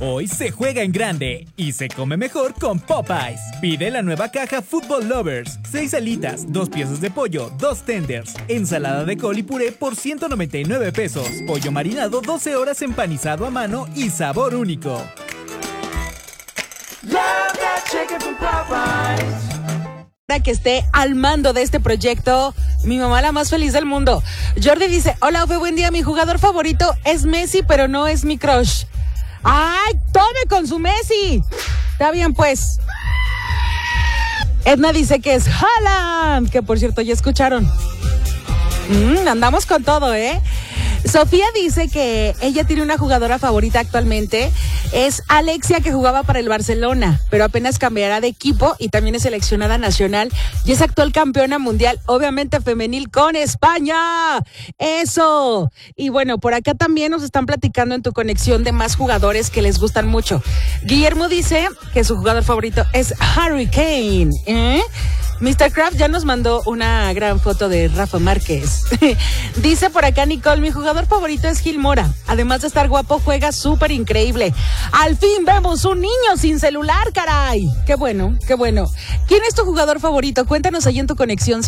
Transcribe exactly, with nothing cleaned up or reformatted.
Hoy se juega en grande y se come mejor con Popeyes. Pide la nueva caja Football Lovers. Seis alitas, dos piezas de pollo, dos tenders, ensalada de col y puré por ciento noventa y nueve pesos. Pollo marinado doce horas empanizado a mano y sabor único. Love that chicken from Popeyes. Que esté al mando de este proyecto, mi mamá la más feliz del mundo. Jordi dice, hola, Ofe, buen día, mi jugador favorito es Messi, pero no es mi crush. ¡Ay, tome con su Messi! Está bien, pues. Edna dice que es Haaland, que por cierto ya escucharon. Mm, andamos con todo, ¿eh? Sofía dice que ella tiene una jugadora favorita actualmente, es Alexia, que jugaba para el Barcelona, pero apenas cambiará de equipo y también es seleccionada nacional y es actual campeona mundial, obviamente femenil con España. ¡Eso! Y bueno, por acá también nos están platicando en tu conexión de más jugadores que les gustan mucho. Guillermo dice que su jugador favorito es Harry Kane, ¿eh? mister Kraft ya nos mandó una gran foto de Rafa Márquez. Dice por acá Nicole, mi jugador favorito es Gil Mora. Además de estar guapo, juega súper increíble. Al fin vemos un niño sin celular, caray. Qué bueno, qué bueno. ¿Quién es tu jugador favorito? Cuéntanos ahí en tu conexión.